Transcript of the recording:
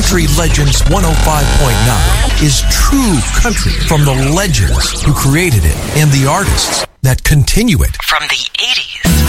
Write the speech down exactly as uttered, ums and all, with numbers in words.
Country Legends one oh five point nine is true country from the legends who created it and the artists that continue it. From the eighties.